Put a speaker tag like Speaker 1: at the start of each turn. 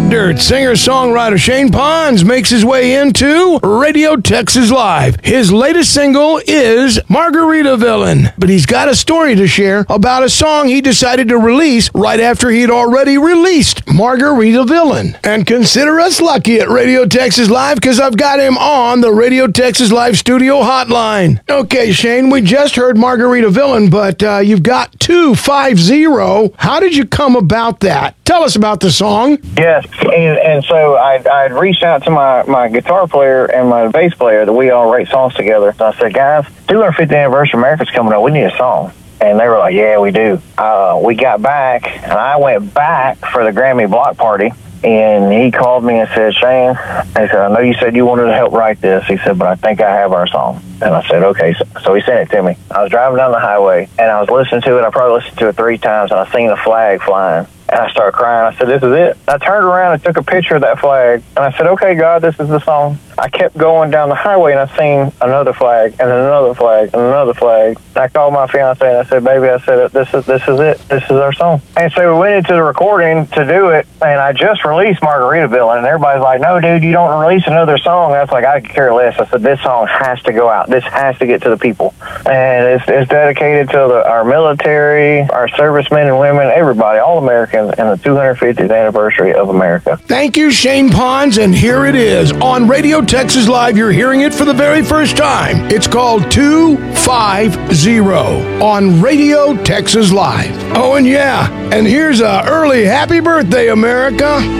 Speaker 1: Red Dirt singer-songwriter Shane Pons makes his way into Radio Texas Live. His latest single is Margarita Villain, but he's got a story to share about a song he decided to release right after he'd already released Margarita Villain. And consider us lucky at Radio Texas Live because I've got him on the Radio Texas Live studio hotline. Okay, Shane, we just heard Margarita Villain, but you've got 250. How did you come about that? Tell us about the song.
Speaker 2: Yes, and so I'd reached out to my guitar player and my bass player that we all write songs together. So I said, guys, 250th anniversary of America's coming up. We need a song. And they were like, yeah, we do. We got back, and I went back for the Grammy block party. And he called me and said, Shane, he said, I know you said you wanted to help write this. He said, but I think I have our song. And I said, okay. So he sent it to me. I was driving down the highway, and I was listening to it. I probably listened to it 3 times, and I seen the flag flying. And I started crying. I said, this is it. I turned around and took a picture of that flag. And I said, okay, God, this is the song. I kept going down the highway, and I seen another flag, and another flag, and another flag. I called my fiance, and I said, baby, I said, this is it. This is our song. And so we went into the recording to do it, and I just released Margaritaville, and everybody's like, no, dude, you don't release another song. I was like, I could care less. I said, this song has to go out. This has to get to the people. And it's dedicated to our military, our servicemen and women, everybody, all Americans, and the 250th anniversary of America.
Speaker 1: Thank you, Shane Pons, and here it is. On Radio Texas Live, you're hearing it for the very first time. It's called 250 on Radio Texas Live. Oh, and yeah, and here's a early happy birthday, America.